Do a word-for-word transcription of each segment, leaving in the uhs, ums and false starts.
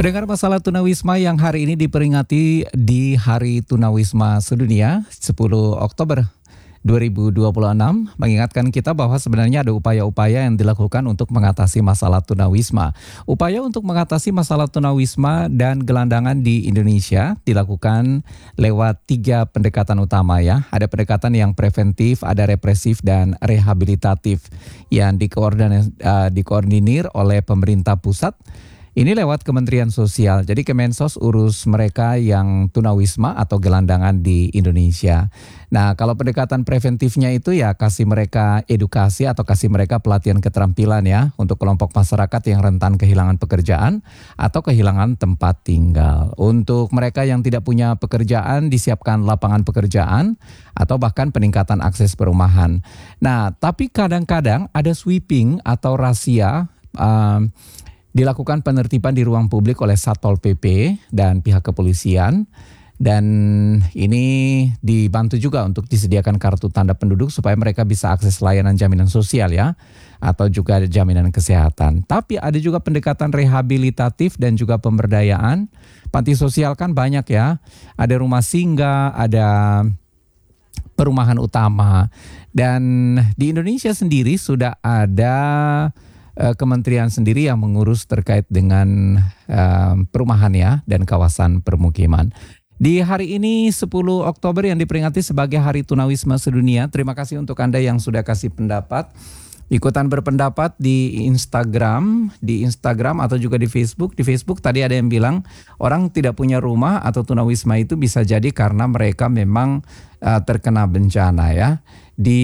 Pendengar masalah tunawisma yang hari ini diperingati di Hari Tunawisma Sedunia sepuluh Oktober dua ribu dua puluh enam mengingatkan kita bahwa sebenarnya ada upaya-upaya yang dilakukan untuk mengatasi masalah tunawisma. Upaya untuk mengatasi masalah tunawisma dan gelandangan di Indonesia dilakukan lewat tiga pendekatan utama ya. Ada pendekatan yang preventif, ada represif dan rehabilitatif yang dikoordinir, uh, dikoordinir oleh pemerintah pusat. Ini lewat Kementerian Sosial, jadi Kemensos urus mereka yang tunawisma atau gelandangan di Indonesia. Nah, kalau pendekatan preventifnya itu ya kasih mereka edukasi atau kasih mereka pelatihan keterampilan ya untuk kelompok masyarakat yang rentan kehilangan pekerjaan atau kehilangan tempat tinggal. Untuk mereka yang tidak punya pekerjaan disiapkan lapangan pekerjaan atau bahkan peningkatan akses perumahan. Nah, tapi kadang-kadang ada sweeping atau razia um, dilakukan penertiban di ruang publik oleh Satpol P P dan pihak kepolisian. Dan ini dibantu juga untuk disediakan kartu tanda penduduk supaya mereka bisa akses layanan jaminan sosial ya. Atau juga jaminan kesehatan. Tapi ada juga pendekatan rehabilitatif dan juga pemberdayaan. Panti sosial kan banyak ya. Ada rumah singgah, ada perumahan utama. Dan di Indonesia sendiri sudah ada kementerian sendiri yang mengurus terkait dengan uh, perumahan ya dan kawasan permukiman. Di hari ini sepuluh Oktober yang diperingati sebagai Hari Tunawisma Sedunia, terima kasih untuk Anda yang sudah kasih pendapat. Ikutan berpendapat di Instagram, di Instagram atau juga di Facebook. Di Facebook tadi ada yang bilang orang tidak punya rumah atau tunawisma itu bisa jadi karena mereka memang uh, terkena bencana ya. Di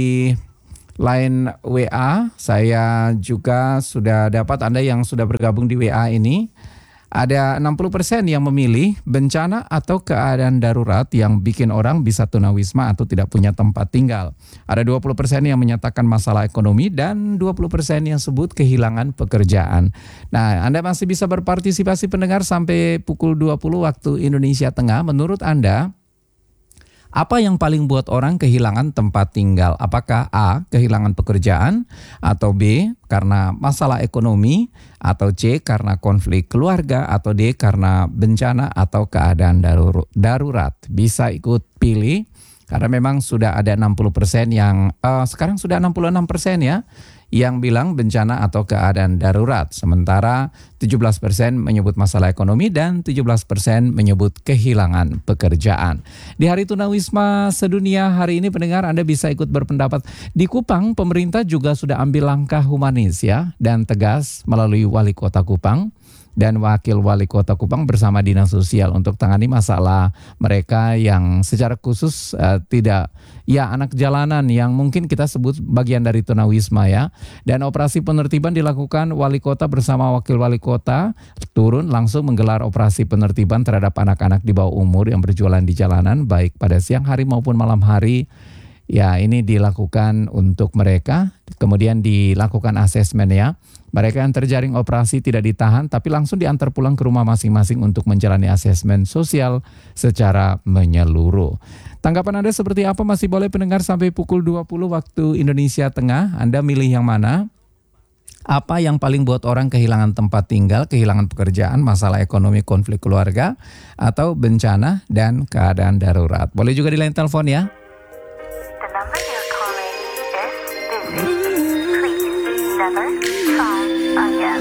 lain W A, saya juga sudah dapat Anda yang sudah bergabung di W A ini. Ada enam puluh persen yang memilih bencana atau keadaan darurat yang bikin orang bisa tunawisma atau tidak punya tempat tinggal. Ada dua puluh persen yang menyatakan masalah ekonomi dan dua puluh persen yang sebut kehilangan pekerjaan. Nah, Anda masih bisa berpartisipasi pendengar sampai pukul dua puluh waktu Indonesia Tengah. Menurut Anda, apa yang paling buat orang kehilangan tempat tinggal? Apakah A, kehilangan pekerjaan, atau B, karena masalah ekonomi, atau C, karena konflik keluarga, atau D, karena bencana atau keadaan darurat? Bisa ikut pilih, karena memang sudah ada enam puluh persen yang, uh, sekarang sudah enam puluh enam persen ya, yang bilang bencana atau keadaan darurat. Sementara tujuh belas persen menyebut masalah ekonomi dan tujuh belas persen menyebut kehilangan pekerjaan. Di Hari Tunawisma Sedunia hari ini pendengar Anda bisa ikut berpendapat. Di Kupang pemerintah juga sudah ambil langkah humanis ya dan tegas melalui Wali Kota Kupang dan Wakil Wali Kota Kupang bersama Dinas Sosial untuk tangani masalah mereka yang secara khusus uh, tidak ya anak jalanan yang mungkin kita sebut bagian dari tunawisma ya. Dan operasi penertiban dilakukan Wali Kota bersama Wakil Wali Kota turun langsung menggelar operasi penertiban terhadap anak-anak di bawah umur yang berjualan di jalanan baik pada siang hari maupun malam hari. Ya, ini dilakukan untuk mereka, kemudian dilakukan asesmen ya. Mereka yang terjaring operasi tidak ditahan tapi langsung diantar pulang ke rumah masing-masing untuk menjalani asesmen sosial secara menyeluruh. Tanggapan Anda seperti apa? Masih boleh pendengar sampai pukul dua puluh waktu Indonesia Tengah. Anda milih yang mana? Apa yang paling buat orang kehilangan tempat tinggal, kehilangan pekerjaan, masalah ekonomi, konflik keluarga, atau bencana dan keadaan darurat? Boleh juga di line telepon ya.